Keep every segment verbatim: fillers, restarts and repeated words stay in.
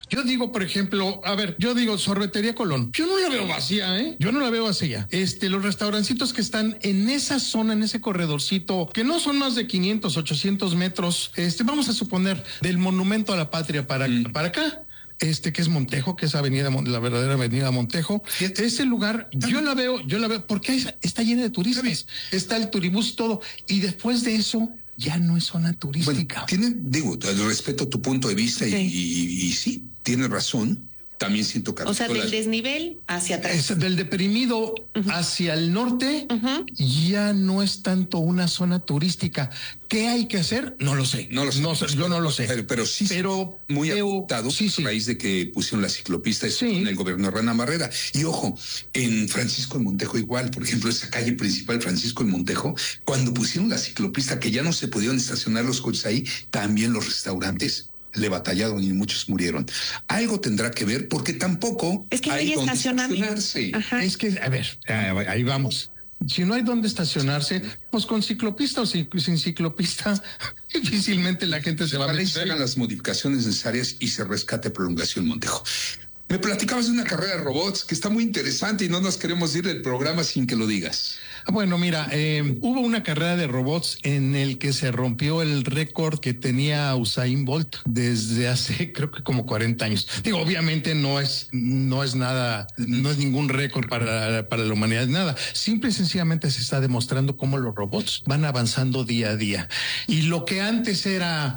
Yo digo, por ejemplo, a ver, yo digo Sorbetería Colón. Yo no la veo vacía, ¿eh? Yo no la veo vacía. Este, los restaurancitos que están en esa zona, en ese corredorcito, que no son más de quinientos, ochocientos metros, este, vamos a suponer, del Monumento a la Patria para, mm. para acá. Este que es Montejo, que es avenida, la verdadera avenida Montejo. Ese lugar, yo la veo, yo la veo, porque está llena de turistas. Está el turibús y todo. Y después de eso, ya no es zona turística. Bueno, tiene, digo, respeto tu punto de vista sí. y, y, y sí, tienes razón. También siento que... O sea, del desnivel hacia atrás. Es del deprimido uh-huh. hacia el norte, uh-huh. ya no es tanto una zona turística. ¿Qué hay que hacer? No lo sé. No lo sé. No, yo no lo sé. Pero, pero sí, pero muy veo, afectado sí, sí. a raíz de que pusieron la ciclopista sí. en el gobierno de Rana Barrera. Y ojo, en Francisco de Montejo igual, por ejemplo, esa calle principal, Francisco de Montejo, cuando pusieron la ciclopista, que ya no se podían estacionar los coches ahí, también los restaurantes le batallaron y muchos murieron. Algo tendrá que ver porque tampoco es que hay no hay donde estacionarse. Es que, a ver, ahí vamos. Si no hay dónde estacionarse, pues con ciclopista o sin, sin ciclopista, difícilmente la gente se va a meter. Se hagan las modificaciones necesarias y se rescate prolongación Montejo. Me platicabas de una carrera de robots que está muy interesante y no nos queremos ir del programa sin que lo digas. Bueno, mira, eh, hubo una carrera de robots en el que se rompió el récord que tenía Usain Bolt desde hace creo que como cuarenta años. Digo, obviamente no es no es nada, no es ningún récord para, para la humanidad, nada. Simple y sencillamente se está demostrando cómo los robots van avanzando día a día. Y lo que antes era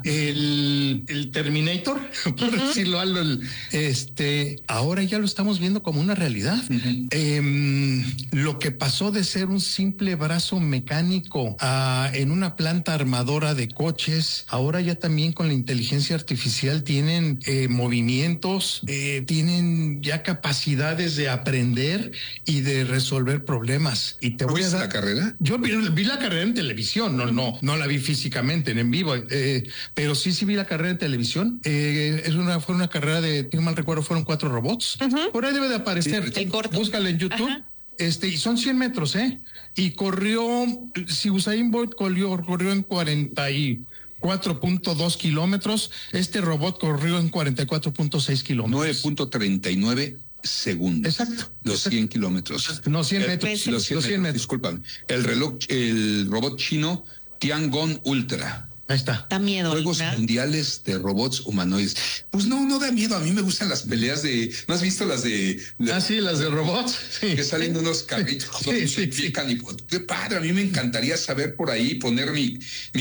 el, el Terminator, por uh-huh. decirlo algo, el, este, ahora ya lo estamos viendo como una realidad. Uh-huh. Eh, lo que pasó de ser un simple brazo mecánico uh, en una planta armadora de coches, ahora ya también con la inteligencia artificial tienen eh, movimientos, eh, tienen ya capacidades de aprender y de resolver problemas. Y te voy a dar la carrera. Yo vi, vi la carrera en televisión, no, no, no la vi físicamente en vivo, eh, pero sí, sí vi la carrera en televisión. Eh, es una, fue una carrera de, si no mal recuerdo, fueron cuatro robots. Uh-huh. Por ahí debe de aparecer. El corto. Búscale en YouTube. Uh-huh. Este, y son cien metros, ¿eh? Y corrió, si Usain Bolt corrió, corrió en cuarenta y cuatro punto dos kilómetros, este robot corrió en cuarenta y cuatro punto seis kilómetros. nueve punto treinta y nueve segundos. Exacto. Los cien kilómetros. No, cien el, metros. Los cien, los cien metros, metros. Discúlpame. El reloj, el robot chino Tiangong Ultra. Ahí está. Da miedo. Juegos ¿verdad? Mundiales de robots humanoides. Pues no, no da miedo. A mí me gustan las peleas de... ¿No has visto las de... de ah, sí, las de robots. Sí. Que salen unos carritos. Sí, sí, sí. Y, qué padre. A mí me encantaría saber por ahí poner mi,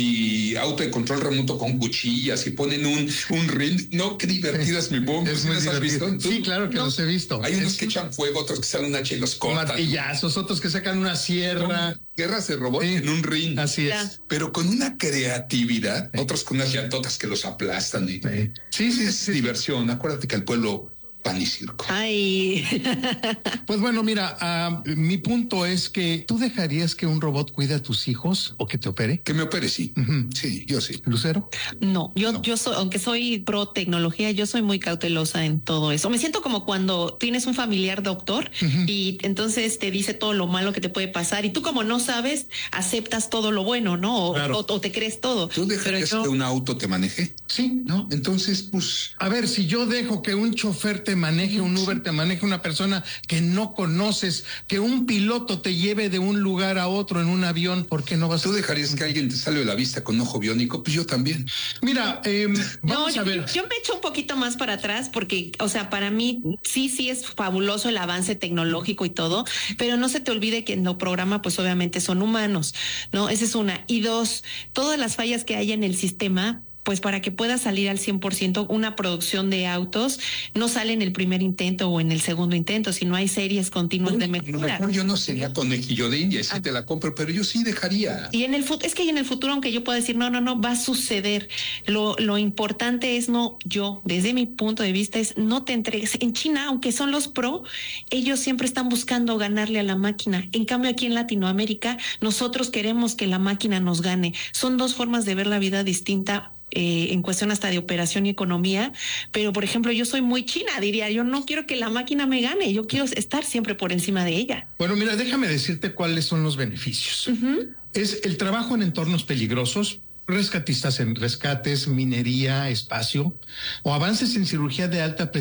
mi auto de control remoto con cuchillas y ponen un, un ring. No, qué divertidas mi bomba. ¿Sí las has visto? ¿Tú? Sí, claro que no. los he visto. Hay es... unos que echan fuego, otros que salen una y los cortan. Martillazos, otros que sacan una sierra. Guerras de robots sí. en un ring. Así es. Pero con una creatividad. Sí. Otros con unas llantotas que los aplastan. Y... Sí, sí, sí. Es sí. diversión. Acuérdate que el pueblo... pan y circo. Ay. Pues bueno, mira, uh, mi punto es que ¿tú dejarías que un robot cuide a tus hijos o que te opere? Que me opere, sí. Uh-huh. Sí, yo sí. ¿Lucero? No, yo, no. yo soy, aunque soy pro tecnología, yo soy muy cautelosa en todo eso. Me siento como cuando tienes un familiar doctor uh-huh. y entonces te dice todo lo malo que te puede pasar y tú como no sabes, aceptas todo lo bueno, ¿no? O, claro. o, o te crees todo. ¿Tú dejarías yo... que un auto te maneje? Sí. ¿No? Entonces, pues... A ver, si yo dejo que un chofer te maneje, un Uber te maneje una persona que no conoces, que un piloto te lleve de un lugar a otro en un avión, ¿por qué no vas ¿Tú a... dejarías que alguien te salve de la vista con ojo biónico? Pues yo también. Mira, eh, vamos no, a ver. Yo, yo me echo un poquito más para atrás porque, o sea, para mí sí, sí es fabuloso el avance tecnológico y todo, pero no se te olvide que en el programa pues obviamente son humanos, ¿no? Esa es una. Y dos, todas las fallas que hay en el sistema, pues para que pueda salir al cien por ciento una producción de autos, no sale en el primer intento o en el segundo intento, sino hay series continuas bueno, de mejora. A lo mejor yo no sería conejillo de India, sí ah. te la compro, pero yo sí dejaría. Y en el es que en el futuro, aunque yo pueda decir, no, no, no, va a suceder. Lo, lo importante es no, yo, desde mi punto de vista, es no te entregues. En China, aunque son los pro, ellos siempre están buscando ganarle a la máquina. En cambio, aquí en Latinoamérica, nosotros queremos que la máquina nos gane. Son dos formas de ver la vida distinta. Eh, en cuestión hasta de operación y economía, pero por ejemplo yo soy muy china, diría, yo no quiero que la máquina me gane, yo quiero estar siempre por encima de ella. Bueno, mira, déjame decirte cuáles son los beneficios. Uh-huh. Es el trabajo en entornos peligrosos, rescatistas en rescates, minería, espacio, o avances en cirugía de alta presión